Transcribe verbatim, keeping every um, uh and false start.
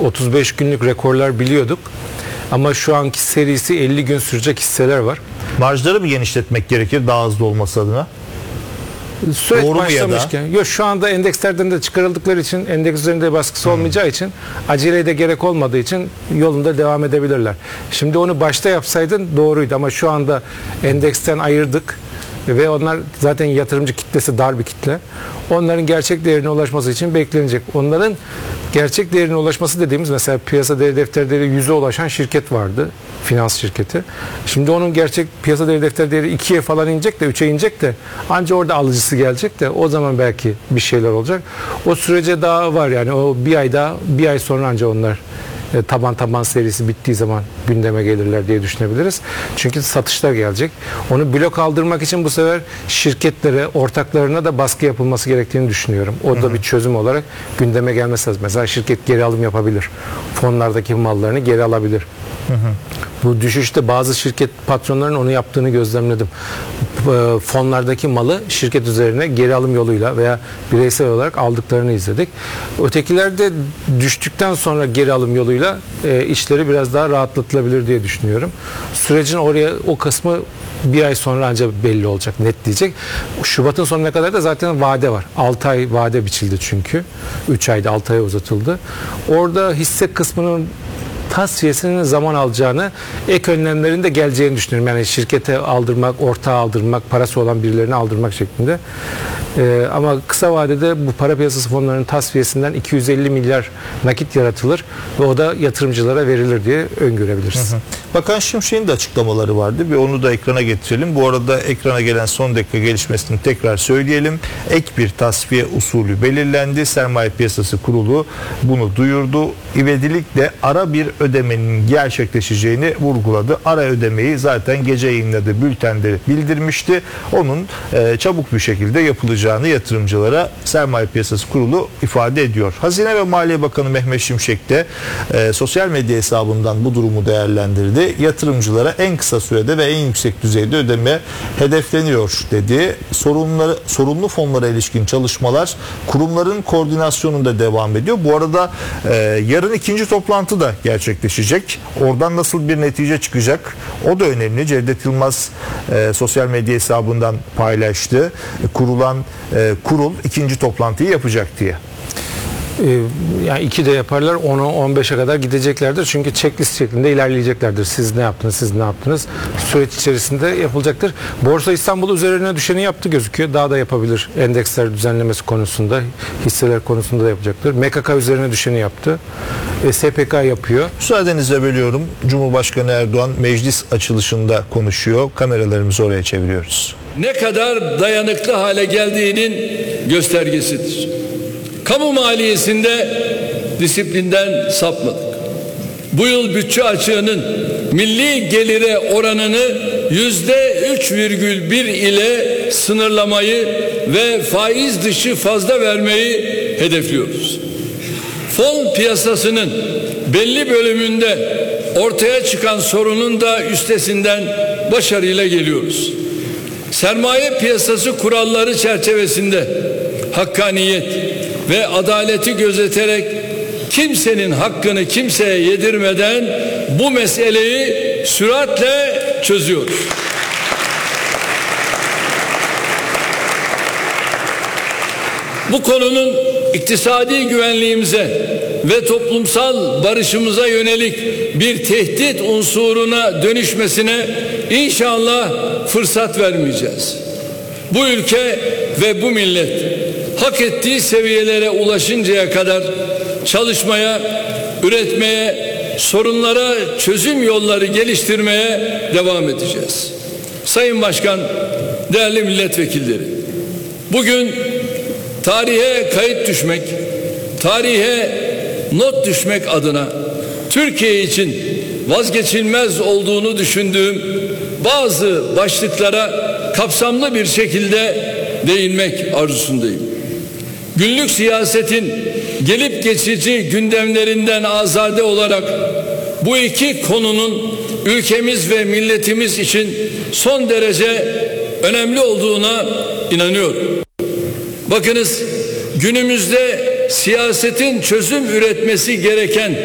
otuz beş günlük rekorlar biliyorduk. Ama şu anki serisi elli gün sürecek hisseler var. Marjları mı genişletmek gerekir daha hızlı olması adına? Süreç başlamışken. Yok, şu anda endekslerden de çıkarıldıkları için, endeks üzerinde baskısı hmm. olmayacağı için, aceleye de gerek olmadığı için yolunda devam edebilirler. Şimdi onu başta yapsaydın doğruydu ama şu anda endeksten ayırdık ve onlar zaten yatırımcı kitlesi dar bir kitle. Onların gerçek değerine ulaşması için beklenecek. Onların gerçek değerine ulaşması dediğimiz, mesela piyasa değeri defter değeri yüze ulaşan şirket vardı. Finans şirketi. Şimdi onun gerçek piyasa değeri defter değeri ikiye falan inecek de, üçe inecek de anca orada alıcısı gelecek de o zaman belki bir şeyler olacak. O sürece daha var yani, o bir ay daha, bir ay sonra anca onlar e, taban taban serisi bittiği zaman gündeme gelirler diye düşünebiliriz. Çünkü satışlar gelecek. Onu blok aldırmak için bu sefer şirketlere, ortaklarına da baskı yapılması gerektiğini düşünüyorum. O da Hı-hı. bir çözüm olarak gündeme gelmesi lazım. Mesela şirket geri alım yapabilir. Fonlardaki mallarını geri alabilir. Hı-hı. Bu düşüşte bazı şirket patronlarının onu yaptığını gözlemledim. Fonlardaki malı şirket üzerine geri alım yoluyla veya bireysel olarak aldıklarını izledik. Ötekiler de düştükten sonra geri alım yoluyla e, işleri biraz daha rahatlatılabilir diye düşünüyorum. Sürecin oraya, o kısmı bir ay sonra ancak belli olacak, netleyecek. Şubat'ın sonuna kadar da zaten vade var. altı ay vade biçildi çünkü. üç ayda altı aya uzatıldı. Orada hisse kısmının tasfiyesinin zaman alacağını, ek önlemlerin de geleceğini düşünüyorum. Yani şirkete aldırmak, ortağa aldırmak, parası olan birilerine aldırmak şeklinde. Ee, ama kısa vadede bu para piyasası fonlarının tasfiyesinden iki yüz elli milyar nakit yaratılır ve o da yatırımcılara verilir diye öngörebiliriz. Hı hı. Bakan Şimşek'in de açıklamaları vardı. Bir onu da ekrana getirelim. Bu arada ekrana gelen son dakika gelişmesini tekrar söyleyelim. Ek bir tasfiye usulü belirlendi. Sermaye Piyasası Kurulu bunu duyurdu. İvedilikle ara bir ödemenin gerçekleşeceğini vurguladı. Ara ödemeyi zaten gece yayınladığı bültende bildirmişti. Onun e, çabuk bir şekilde yapılacağını yatırımcılara Sermaye Piyasası Kurulu ifade ediyor. Hazine ve Maliye Bakanı Mehmet Şimşek de e, sosyal medya hesabından bu durumu değerlendirdi. Yatırımcılara en kısa sürede ve en yüksek düzeyde ödeme hedefleniyor dedi. Sorunları, sorunlu fonlara ilişkin çalışmalar kurumların koordinasyonunda devam ediyor. Bu arada e, yarın ikinci toplantı da gerçekleşecek. Oradan nasıl bir netice çıkacak? O da önemli. Cevdet Yılmaz e, sosyal medya hesabından paylaştı. E, kurulan e, kurul ikinci toplantıyı yapacak diye. Yani iki de yaparlar, onu on beşe kadar gideceklerdir. Çünkü checklist şeklinde ilerleyeceklerdir. Siz ne yaptınız, siz ne yaptınız? Süreç içerisinde yapılacaktır. Borsa İstanbul üzerine düşeni yaptı gözüküyor. Daha da yapabilir. Endeksler düzenlemesi konusunda, hisseler konusunda da yapacaktır. M K K üzerine düşeni yaptı. E, S P K yapıyor. Müsaadenizle bölüyorum. Cumhurbaşkanı Erdoğan meclis açılışında konuşuyor. Kameralarımızı oraya çeviriyoruz. Ne kadar dayanıklı hale geldiğinin göstergesidir. Kamu maliyesinde disiplinden sapmadık. Bu yıl bütçe açığının milli gelire oranını yüzde üç virgül bir ile sınırlamayı ve faiz dışı fazla vermeyi hedefliyoruz. Fon piyasasının belli bölümünde ortaya çıkan sorunun da üstesinden başarıyla geliyoruz. Sermaye piyasası kuralları çerçevesinde hakkaniyet ve adaleti gözeterek kimsenin hakkını kimseye yedirmeden bu meseleyi süratle çözüyoruz. Bu konunun iktisadi güvenliğimize ve toplumsal barışımıza yönelik bir tehdit unsuruna dönüşmesine inşallah fırsat vermeyeceğiz. Bu ülke ve bu millet hak ettiği seviyelere ulaşıncaya kadar çalışmaya, üretmeye, sorunlara çözüm yolları geliştirmeye devam edeceğiz. Sayın Başkan, değerli milletvekilleri, bugün tarihe kayıt düşmek, tarihe not düşmek adına Türkiye için vazgeçilmez olduğunu düşündüğüm bazı başlıklara kapsamlı bir şekilde değinmek arzusundayım. Günlük siyasetin gelip geçici gündemlerinden azade olarak bu iki konunun ülkemiz ve milletimiz için son derece önemli olduğuna inanıyorum. Bakınız, günümüzde siyasetin çözüm üretmesi gereken